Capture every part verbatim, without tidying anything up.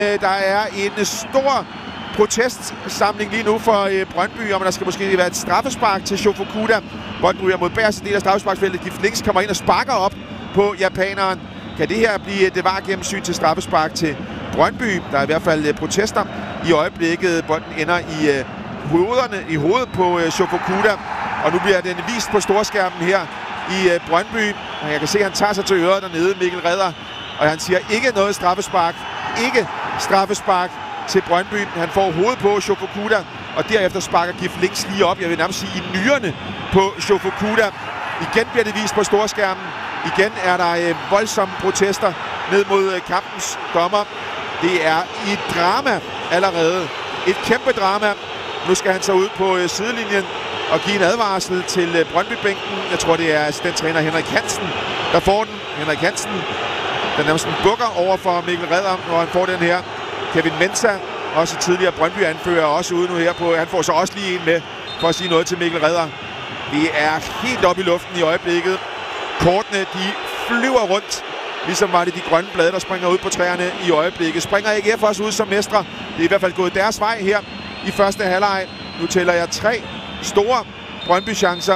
Der er en stor protestsamling lige nu for Brøndby, om der skal måske være et straffespark til Shofukuda. Bolden ryger mod bagerste del af straffesparksfeltet. Gift Links kommer ind og sparker op på japaneren. Kan det her blive det var gennemsyn til straffespark til Brøndby? Der er i hvert fald protester i øjeblikket. Bolden ender i hovederne, i hovedet på Shofukuda, og nu bliver den vist på storskærmen her i Brøndby. Jeg kan se, at han tager sig til øret dernede, Mikkel Redder, og han siger ikke noget straffespark. Ikke straffespark til Brøndby. Han får hovedet på Shofukuda, og derefter sparker Gift Links lige op, jeg vil nærmest sige i nyrerne på Shofukuda. Igen bliver det vist på storskærmen. Igen er der øh, voldsomme protester ned mod øh, kampens dommer. Det er et drama allerede. Et kæmpe drama. Nu skal han så ud på øh, sidelinjen og give en advarsel til øh, Brøndby-bænken. Jeg tror, det er assistenttræner Henrik Hansen, der får den. Henrik Hansen, der nærmest bukker over for Mikkel Redder, når han får den her. Kevin Mensah, også tidligere Brøndby-anfører, også ude nu her på. Han får så også lige en med for at sige noget til Mikkel Redder. Det er helt op i luften i øjeblikket. Kortene, de flyver rundt, ligesom var det de grønne blade, der springer ud på træerne i øjeblikket. Springer A G F også ud som mestre. Det er i hvert fald gået deres vej her i første halvleg. Nu tæller jeg tre store Brøndby-chancer.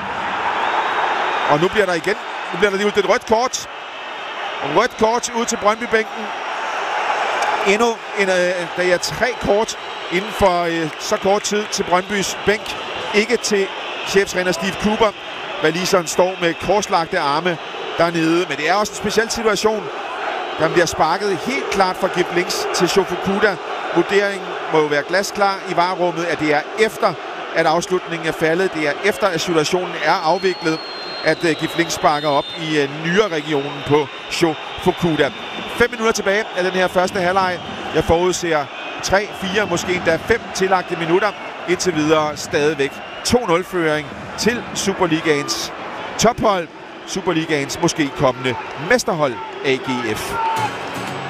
Og nu bliver der igen, nu bliver der lige ud et rødt kort. Rødt kort ud til Brøndby-bænken. Endnu en, øh, der er tre kort inden for øh, så kort tid til Brøndbys bænk. Ikke til cheftræner Steve Cooper. Waliseren står med korslagte arme dernede. Men det er også en speciel situation. Der bliver sparket helt klart fra Gift Links til Shofukuda. Vurderingen må jo være glasklar i varerummet, at det er efter, at afslutningen er faldet. Det er efter, at situationen er afviklet, at uh, Gift Links sparker op i uh, nyere-regionen på Shofukuda. Fem minutter tilbage af den her første halvleg. Jeg forudser tre, fire, måske endda fem tillagte minutter. Indtil videre stadigvæk to nul-føring til Superligaens tophold. Superligaens måske kommende mesterhold A G F.